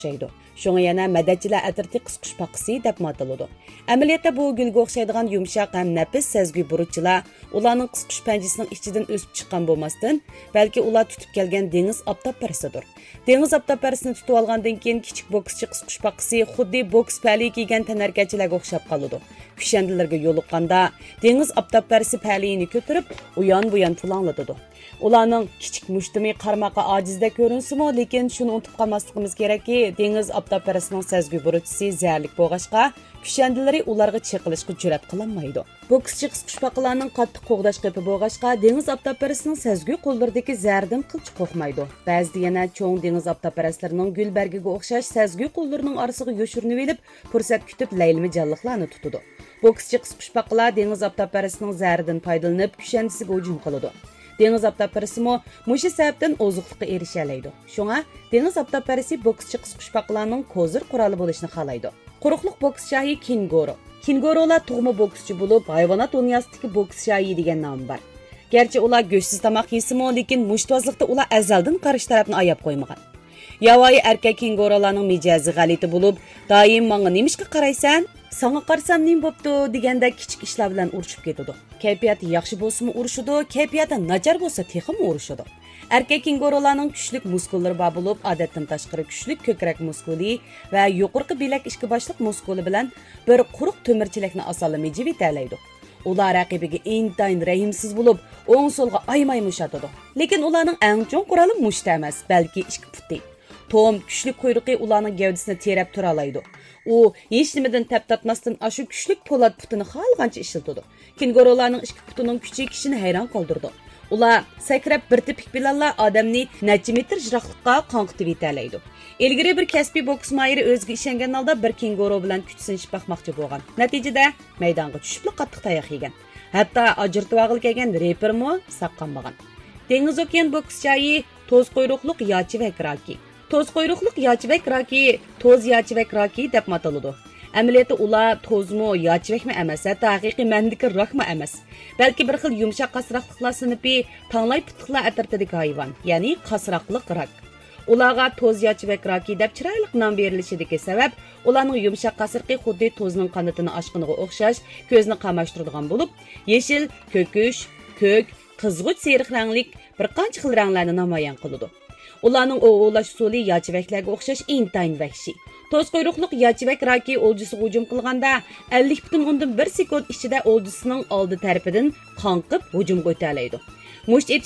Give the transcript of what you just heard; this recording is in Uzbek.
o'xshaydi. Shunga yana madatchilar atirti qisqish paqisi deb ataladi. Amaliyotda bu gulga o'xshaydigan yumshoq ham nafis sezgi burutchilar ularning qisqish panjasining ichidan o'sib chiqqan bo'lmasdan, balki ular tutib kelgan dengiz oftobparisidir. Dengiz oftobparisini tutib olgandan keyin kichik bokschi qisqish paqisi xuddi boks pali kiygan tanarkachilarga o'xshab qoladi. Kushandilarga yo'liqqanda dengiz oftobparisi palini ko'tarib, uyon-buyon pulanglatadi. Ularning kichik mushtimi qarmoqqa ojizda ko'rinsimi, lekin shuni unutib qolmasligimiz kerakki, dengiz oftobparisining sezgi burutchisi zararlik bo'lg'achqa, kushandilari ularga chiqilishga jur'at qilolmaydi. Bokschi qisqichpaqalarning qattiq qo'g'dash qepi bo'lg'achqa, dengiz oftobparisining sezgi qo'llaridagi zardan qilch qo'rqmaydi. Ba'zida yana cho'ng dengiz oftobparislarining gulbargiga o'xshash sezgi qo'llarining orasiga yo'shirinib olib, fursat kutib laylimi jalliqlarni tutadi. Bokschi qisqichpaqalar dengiz oftobparisining zaridan foydalanib, kushandisiga hujum qiladi. Dengiz oftobparisi mushu sababdan ozuqlikqa erisha oladi. Shunga dengiz oftobparisi bokschi qisqichpaqalarning kozir quroli bo'lishini xohlaydi. Quruqliq boks shoyi kenguru. Kengurular tug'ma bokschi bo'lib, hayvonot dunyosidagi boks shoyi degan nom bor. Garchi ular go'shtsiz tomoq yeysimi, lekin mushtvozlikda ular azaldan qarshi tarafni ayab qo'ymagan. Yavoyi erkak kengurularning mijozi g'alati bo'lib, doim menga nimishga qaraysan? Sana qarsam nim bo'pti deganda kichik ishlar bilan urushib ketadi. Kayfiyati yaxshi bo'lsa-mu urushadi, kayfiyati nachar bo'lsa texmi urushadi. Erkak kengurularning kuchli muskullari bor bo'lib, odatdan tashqari kuchli ko'krak muskuli va yuqorqi bilak ishki boshliq muskuli bilan bir quruq to'mirchilikni osolimi jivitalaydi. Ular raqibiga intayin rahimsiz bo'lib, o'ng so'lga aymay mushatadi. Lekin ularning eng chong quroli mushta emas, balki ishki puti. Tom kuchli quyruqi ularning gavdasini terab tura oladi. U hech nimadan tap tatmasdan ashu kuchli po'lat putini xohlagancha ishlatadi. Kengurularning ishki putining kuchi kishini hayron qoldirdi. Ular sakrab bir tepik bilan odamni necha metr yiroqlikqa qonqitib yetalaydi. Ilgari bir kasbiy boks mayiri o'ziga ishongan holda bir kenguru bilan kuch sinishib baqmoqchi bo'lgan. Natijada maydonga tushib qattiq tayoq yegan. Hatto ajirtib og'il kelgan repermi saqqanmagan. Dengiz okean boks joyi to'z quyruqliq yochivak roki. To'z quyruqliq yochivak roki, to'z yochivak roki deb ataladi. Amaliyotda ular to'zmi, yochivakmi emas, hatto haqiqiy ma'nodagi rokmi emas. Balki bir xil yumshoq qasroqliqlar sinipi tanglay putliqlar atrofidagi hayvon, ya'ni qasroqliq rok. Ularga to'z yochivak roki deb chiroyli nom berilishidagi sabab, ularning yumshoq qasriqi xuddi to'zning qanotini ochqiniga o'xshash ko'zni qamashtiradigan bo'lib, yeshil, ko'kish, ko'k, qizg'uch seriq ranglik bir qancha xil ranglarni namoyon qiladi. Ularning o'g'lash usuli yochivaklarga o'xshash intayin vahshiy. To'z quyruqliq yochivak roki o'ljisi hujum qilganda 50,1 sekund ichida o'ljisining oldi tarafidan qonqib hujumga o'talaydi. Musht